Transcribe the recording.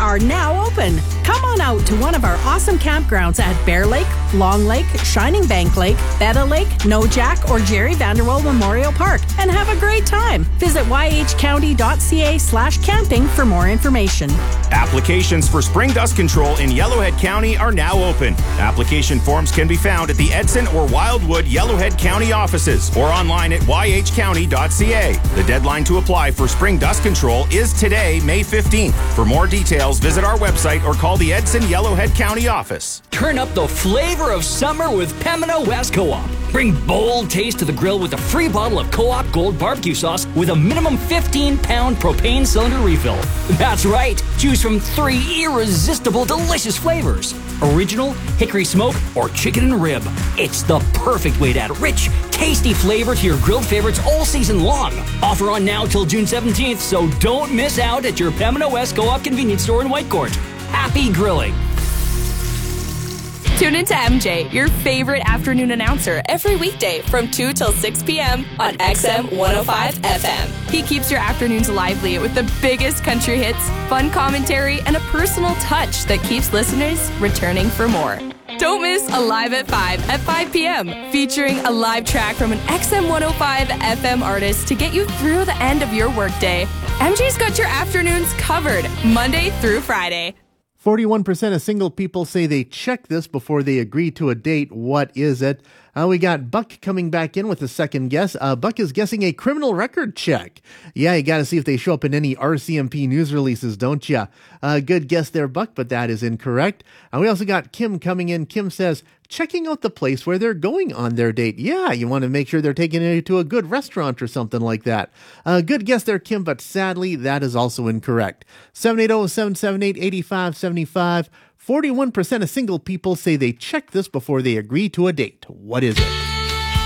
are now open. Come on out to one of our awesome campgrounds at Bear Lake, Long Lake, Shining Bank Lake, Betta Lake, Nojack, or Jerry Vanderwall Memorial Park and have a great time. Visit yhcounty.ca/camping for more information. Applications for spring dust control in Yellowhead County are now open. Application forms can be found at the Edson or Wildwood Yellowhead County offices or online at yhcounty.ca. The deadline to apply for spring dust control is today, May 15th. For more details, visit our website or call the Edson Yellowhead County office. Turn up the flavor of summer with Pembina West Co-op. Bring bold taste to the grill with a free bottle of Co-op Gold barbecue sauce with a minimum 15-pound propane cylinder refill. That's right. Choose from 3 irresistible, delicious flavors. Original, hickory smoke, or chicken and rib. It's the perfect way to add rich, tasty flavor to your grilled favorites all season long. Offer on now till June 17th, so don't miss out at your Pembina West Co-op convenience store in Whitecourt. Happy grilling. Tune into MJ, your favorite afternoon announcer, every weekday from 2 till 6 p.m. on XM 105 FM. He keeps your afternoons lively with the biggest country hits, fun commentary, and a personal touch that keeps listeners returning for more. Don't miss Alive at 5 p.m., featuring a live track from an XM 105 FM artist to get you through the end of your workday. MJ's got your afternoons covered, Monday through Friday. 41% of single people say they check this before they agree to a date. What is it? We got Buck coming back in with a second guess. Buck is guessing a criminal record check. Yeah, you got to see if they show up in any RCMP news releases, don't you? Good guess there, Buck, but that is incorrect. We also got Kim coming in. Kim says, checking out the place where they're going on their date. Yeah, you want to make sure they're taking it to a good restaurant or something like that. Good guess there, Kim, but sadly, that is also incorrect. 780-778-8575. 41% of single people say they check this before they agree to a date. What is it?